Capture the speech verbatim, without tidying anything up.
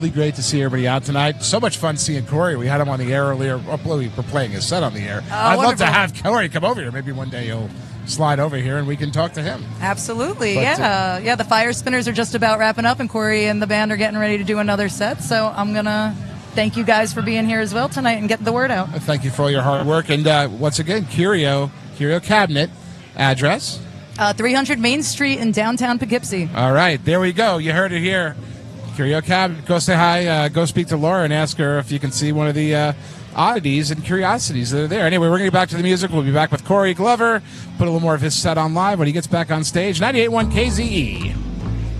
Really great to see everybody out tonight. So much fun seeing Corey. We had him on the air earlier. Oh, we were playing his set on the air. Oh, I'd wonderful. love to have Corey come over here. Maybe one day he'll slide over here and we can talk to him. Absolutely, But, yeah. uh, yeah, the Fire Spinners are just about wrapping up, and Corey and the band are getting ready to do another set. So I'm going to thank you guys for being here as well tonight and getting the word out. Thank you for all your hard work. And uh, once again, Curio, Curio Cabinet, address? Uh, three hundred Main Street in downtown Poughkeepsie. All right, there we go. You heard it here. Curio Cabinet. Go say hi. Uh, go speak to Laura and ask her if you can see one of the uh, oddities and curiosities that are there. Anyway, we're going to get back to the music. We'll be back with Corey Glover. Put a little more of his set on live when he gets back on stage. ninety-eight point one K Z E.